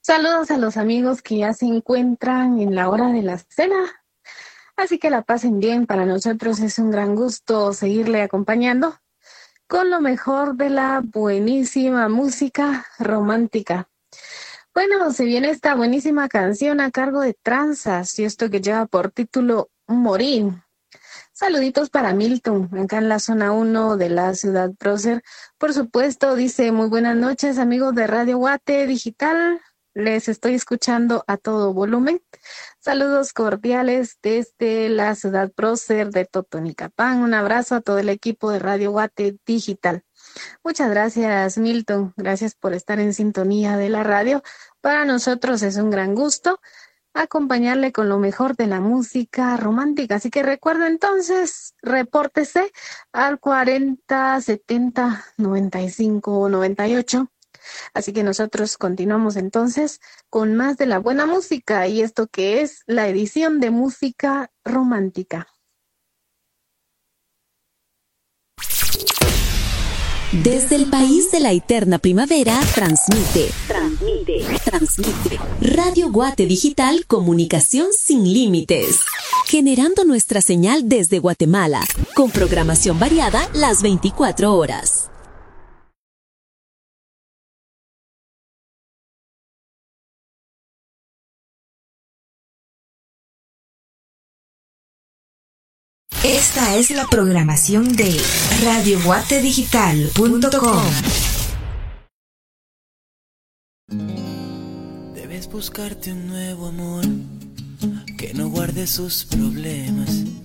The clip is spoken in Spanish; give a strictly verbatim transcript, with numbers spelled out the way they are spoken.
Saludos a los amigos que ya se encuentran en la hora de la cena, así que la pasen bien. Para nosotros es un gran gusto seguirle acompañando con lo mejor de la buenísima música romántica. Bueno, se viene esta buenísima canción a cargo de Tranzas y esto que lleva por título Morín. Saluditos para Milton, acá en la zona uno de la ciudad prócer. Por supuesto, dice muy buenas noches, amigos de Radio Guate Digital. Les estoy escuchando a todo volumen. Saludos cordiales desde la ciudad prócer de Totonicapán. Un abrazo a todo el equipo de Radio Guate Digital. Muchas gracias, Milton. Gracias por estar en sintonía de la radio. Para nosotros es un gran gusto acompañarle con lo mejor de la música romántica. Así que recuerda entonces, repórtese al cuarenta setenta noventa y cinco noventa y ocho. Así que nosotros continuamos entonces con más de la buena música y esto que es la edición de música romántica. Desde el país de la eterna primavera, transmite, transmite, transmite. Radio Guate Digital, comunicación sin límites. Generando nuestra señal desde Guatemala, con programación variada las veinticuatro horas. Esta es la programación de radio guate digital punto com. Debes buscarte un nuevo amor que no guarde sus problemas.